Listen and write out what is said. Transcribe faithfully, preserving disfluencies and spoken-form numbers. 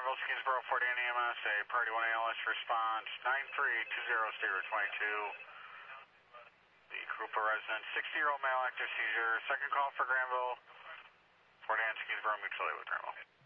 Granville, Skinsboro, Fort Anne E M S, a Party one A L S response, nine three two zero, State Route twenty-two. The Krupa resident, sixty-year-old male, active seizure. Second call for Granville, Fort Anne, Skinsboro, mutual aid with Granville.